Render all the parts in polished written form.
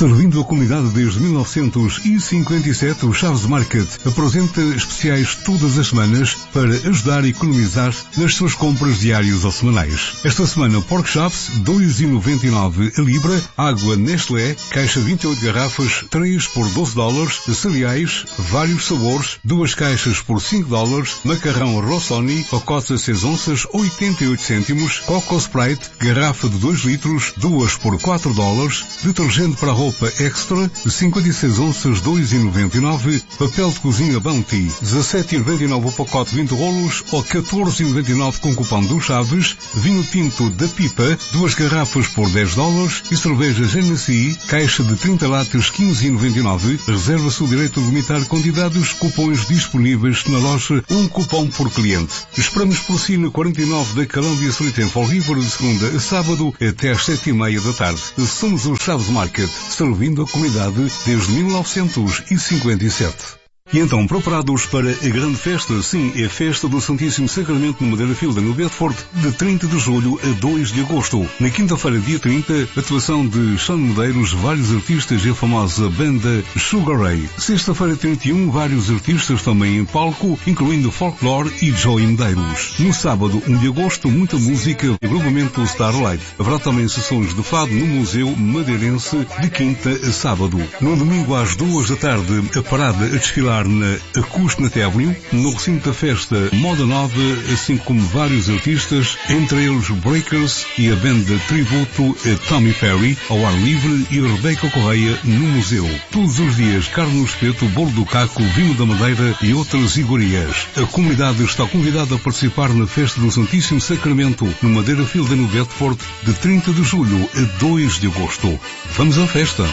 Servindo a comunidade desde 1957, o Chaves Market apresenta especiais todas as semanas para ajudar a economizar nas suas compras diárias ou semanais. Esta semana, Pork Chops, 2,99 a libra, água Nestlé, caixa 28 garrafas, 3 por $12, cereais, vários sabores, 2 caixas por $5, macarrão Rossoni, pacote 6 onças, 88 cêntimos, Coco Sprite, garrafa de 2 litros, 2 por $4, detergente para roupa extra, 56 onças, 2,99, papel de cozinha Bounty, 17,99 o pacote 20 rolos ou 14,99 com cupom do Chaves, vinho tinto da Pipa, 2 garrafas por $10 e cerveja Genesee, caixa de 30 latas 15,99, reserva-se o direito de limitar quantidades, cupons disponíveis na loja, um cupom por cliente. Esperamos por si na 49 da Columbia Street em Fall River de segunda a sábado até às 7:30 da tarde. Somos o Chaves Market, servindo a comunidade desde 1957. E então, preparados para a grande festa? Sim, é a festa do Santíssimo Sacramento no Madeira Field, no Bedford, de 30 de julho a 2 de agosto. Na quinta-feira, dia 30, atuação de Sean Medeiros, vários artistas e a famosa banda Sugar Ray. Sexta-feira, 31, vários artistas também em palco, incluindo Folklore e Joey Medeiros. No sábado, 1 de agosto, muita música e agrupamento Starlight. Haverá também sessões de fado no Museu Madeirense de quinta a sábado. No domingo, às 2 da tarde, a parada a desfilar na Acushnet Avenue, no recinto da festa Moda Nova, assim como vários artistas, entre eles Breakers e a banda tributo a Tommy Perry, ao ar livre, e Rebeca Correia no museu. Todos os dias, carne no espeto, bolo do caco, vinho da Madeira e outras iguarias. A comunidade está convidada a participar na festa do Santíssimo Sacramento no Madeira Field no Bedford, de 30 de julho a 2 de agosto. Vamos à festa!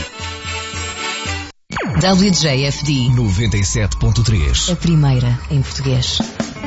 WJFD 97.3. A primeira em português.